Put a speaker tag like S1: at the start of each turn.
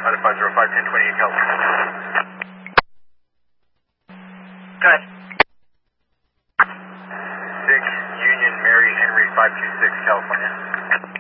S1: Out of 505, 1028 California.
S2: Good.
S1: 6 Union Mary Henry 526 California.